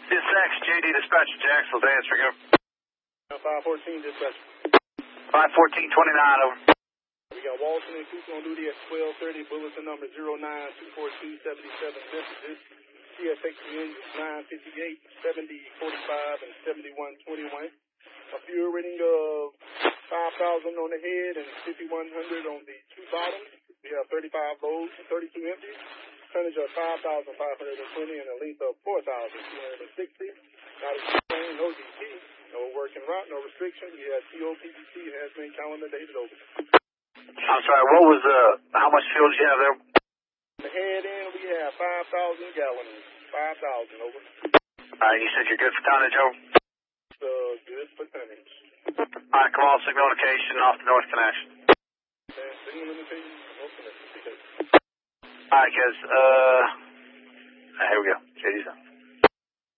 Dispatch, JD Dispatcher, Jacksonville, answering over. 514 dispatch. 514-29, over. We got Walton and Cooper on duty at 1230, bulletin number 0924277 messages. CSX engines 958, 7045, and 7121. A fuel rating of 5,000 on the head and 5,100 on the two bottoms. We have 35 loads, 32 empties. Tonnage of 5,520 and a length of 4,260. Not a train, no DT, no working route, no restrictions. We have TOPBC has been calendar dated over. I'm sorry, what was how much fuel did you have there? The head end, we have 5,000 gallons. 5,000 over. Alright, you said you're good for tonnage, over? Good for tonnage. Alright, come on, signal location off the North Connection. And signal limitation, North Connection. Alright, guys, here we go. JD's on.